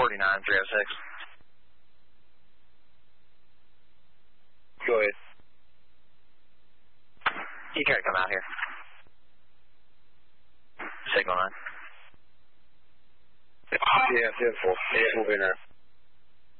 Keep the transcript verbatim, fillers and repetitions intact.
forty-nine, three oh six. Go ahead. You care to come out here? Signal nine. Yeah, ten four. Yeah, move in there.